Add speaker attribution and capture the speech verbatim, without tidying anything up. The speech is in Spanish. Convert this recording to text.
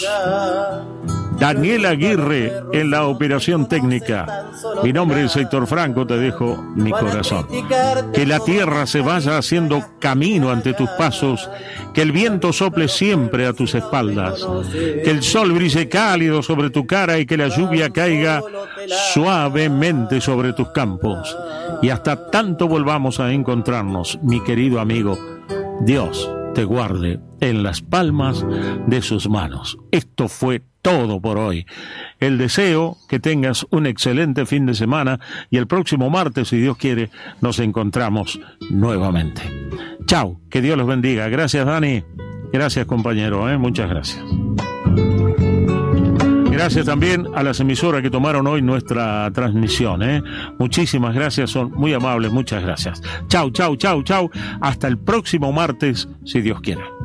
Speaker 1: Daniel Aguirre en la operación técnica. Mi nombre es Héctor Franco, te dejo mi corazón. Que la tierra se vaya haciendo camino ante tus pasos, que el viento sople siempre a tus espaldas, que el sol brille cálido sobre tu cara y que la lluvia caiga suavemente sobre tus campos. Y hasta tanto volvamos a encontrarnos, mi querido amigo, Dios te guarde en las palmas de sus manos. Esto fue todo por hoy. El deseo que tengas un excelente fin de semana y el próximo martes, si Dios quiere, nos encontramos nuevamente. Chao, que Dios los bendiga. Gracias, Dani. Gracias, compañero, ¿eh? Muchas gracias. Gracias también a las emisoras que tomaron hoy nuestra transmisión, ¿eh? Muchísimas gracias, son muy amables, muchas gracias. Chau, chau, chau, chau. Hasta el próximo martes, si Dios quiere.